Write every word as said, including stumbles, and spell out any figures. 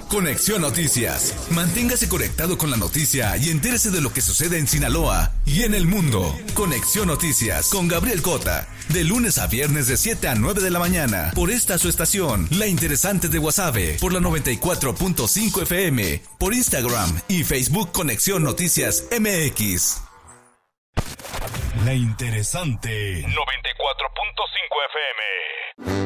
Conexión Noticias. Manténgase conectado con la noticia y entérese de lo que sucede en Sinaloa y en el mundo. Conexión Noticias con Gabriel Cota. De lunes a viernes de siete a nueve de la mañana. Por esta su estación, La Interesante de Guasave. Por la noventa y cuatro punto cinco F M. Por Instagram y Facebook Conexión Noticias M X. La Interesante noventa y cuatro punto cinco F M.